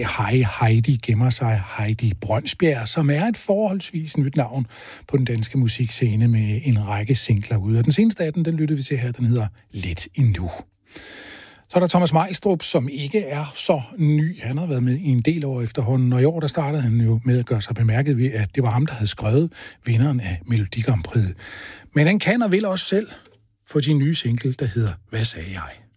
Hej Heidi gemmer sig Heidi Brønsbjerg, som er et forholdsvis nyt navn på den danske musikscene med en række singler ude. Og den seneste af den lyttede vi til her, den hedder Lidt Endnu. Så er der Thomas Meilstrup, som ikke er så ny. Han har været med i en del år efterhånden, og i år der startede han jo med at gøre sig bemærket ved, at det var ham, der havde skrevet vinderen af Melodi Grand Prix. Men han kan og vil også selv få sin nye single, der hedder Hvad sagde jeg?